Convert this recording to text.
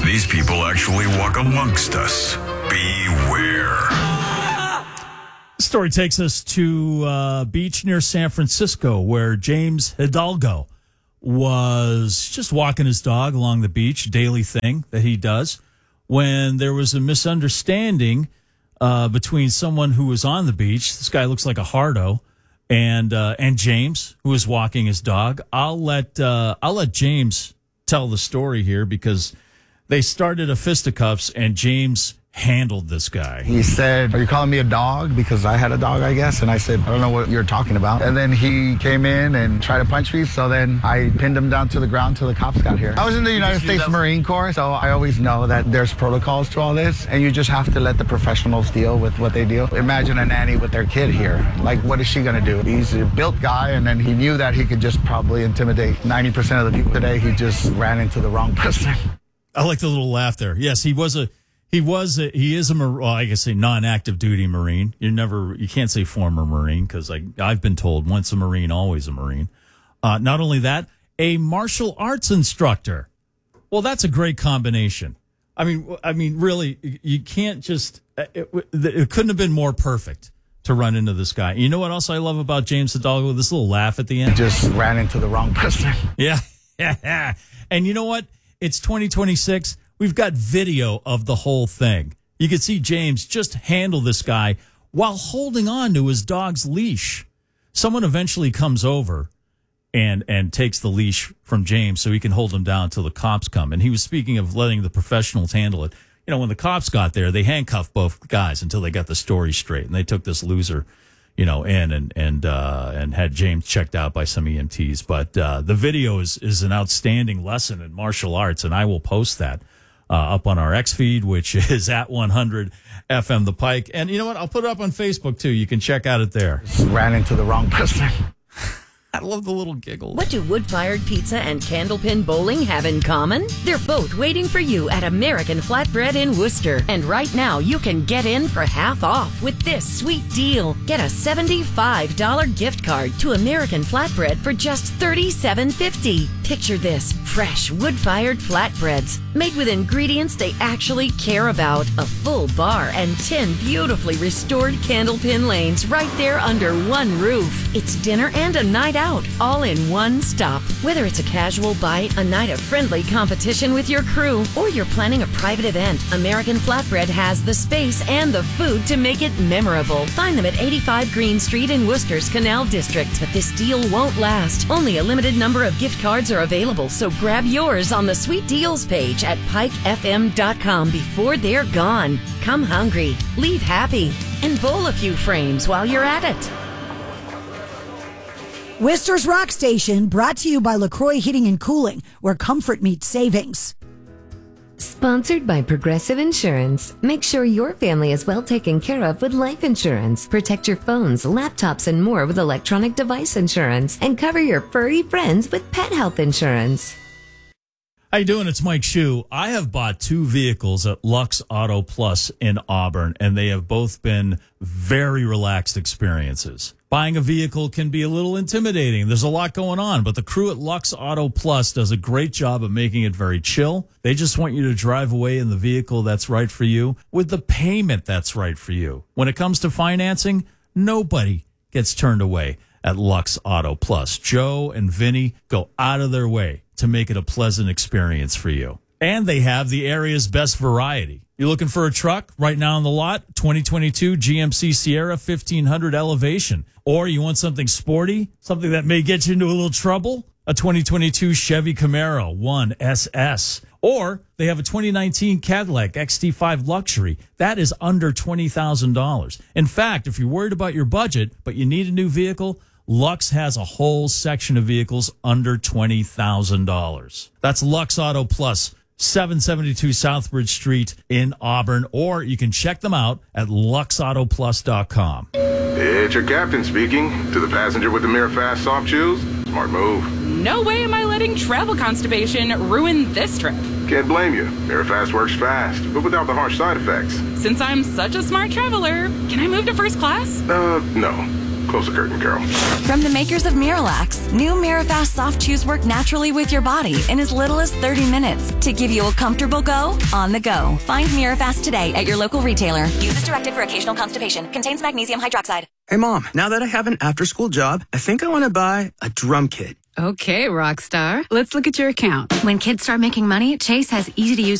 These people actually walk amongst us. Beware. The story takes us to a beach near San Francisco where James Hidalgo was just walking his dog along the beach, daily thing that he does, when there was a misunderstanding between someone who was on the beach. This guy looks like a hardo, and James, who was walking his dog. I'll let James tell the story here because they started a fisticuffs, and James handled this guy. He said, "Are you calling me a dog?" Because I had a dog, I guess. And I said, "I don't know what you're talking about." And then he came in and tried to punch me. So then I pinned him down to the ground till the cops got here. I was in the United States Marine Corps, so I always know that there's protocols to all this. And you just have to let the professionals deal with what they deal. Imagine a nanny with their kid here. Like, what is she going to do? He's a built guy, and then he knew that he could just probably intimidate 90% of the people today. He just ran into the wrong person. I like the little laugh there. Yes, he is a non-active duty Marine. You can't say former Marine because I've been told once a Marine, always a Marine. Not only that, a martial arts instructor. Well, that's a great combination. I mean, really, you can't just, it couldn't have been more perfect to run into this guy. You know what else I love about James Hidalgo? This little laugh at the end. He just ran into the wrong person. Yeah. And you know what? It's 2026. We've got video of the whole thing. You can see James just handle this guy while holding on to his dog's leash. Someone eventually comes over and takes the leash from James so he can hold him down until the cops come. And he was speaking of letting the professionals handle it. You know, when the cops got there, they handcuffed both guys until they got the story straight. And they took this loser, in and had James checked out by some EMTs. But the video is an outstanding lesson in martial arts, and I will post that up on our X feed, which is at 100 FM The Pike. And you know what? I'll put it up on Facebook, too. You can check out it there. Ran into the wrong person. I love the little giggles. What do wood-fired pizza and candlepin bowling have in common? They're both waiting for you at American Flatbread in Worcester. And right now, you can get in for half off with this sweet deal. Get a $75 gift card to American Flatbread for just $37.50. Picture this, fresh wood-fired flatbreads made with ingredients they actually care about. A full bar and 10 beautifully restored candlepin lanes right there under one roof. It's dinner and a night out, all in one stop. Whether it's a casual bite, a night of friendly competition with your crew, or you're planning a private event, American Flatbread has the space and the food to make it memorable. Find them at 85 Green Street in Worcester's Canal District. But this deal won't last. Only a limited number of gift cards are available, so grab yours on the Sweet Deals page at pikefm.com before they're gone. Come hungry, leave happy, and bowl a few frames while you're at it. Worcester's Rock Station, brought to you by LaCroix Heating and Cooling, where comfort meets savings. Sponsored by Progressive Insurance. Make sure your family is well taken care of with life insurance. Protect your phones, laptops, and more with electronic device insurance. And cover your furry friends with pet health insurance. How you doing? It's Mike Shue. I have bought 2 vehicles at Lux Auto Plus in Auburn, and they have both been very relaxed experiences. Buying a vehicle can be a little intimidating. There's a lot going on, but the crew at Lux Auto Plus does a great job of making it very chill. They just want you to drive away in the vehicle that's right for you with the payment that's right for you. When it comes to financing, nobody gets turned away at Lux Auto Plus. Joe and Vinny go out of their way to make it a pleasant experience for you. And they have the area's best variety. You're looking for a truck right now on the lot? 2022 GMC Sierra 1500 Elevation. Or you want something sporty, something that may get you into a little trouble? A 2022 Chevy Camaro 1 SS. Or they have a 2019 Cadillac XT5 Luxury. That is under $20,000. In fact, if you're worried about your budget, but you need a new vehicle, Lux has a whole section of vehicles under $20,000. That's Lux Auto Plus, 772 Southbridge Street in Auburn, or you can check them out at luxautoplus.com. It's your captain speaking. To the passenger with the Mirror Fast soft shoes, smart move. No way am I letting travel constipation ruin this trip. Can't blame you. Mirror Fast works fast, but without the harsh side effects. Since I'm such a smart traveler, can I move to first class? No. Close the curtain, Carol. From the makers of Miralax, new Mirafast soft chews work naturally with your body in as little as 30 minutes to give you a comfortable go on the go. Find Mirafast today at your local retailer. Use as directed for occasional constipation. Contains magnesium hydroxide. Hey, Mom, now that I have an after-school job, I think I want to buy a drum kit. Okay, rock star. Let's look at your account. When kids start making money, Chase has easy-to-use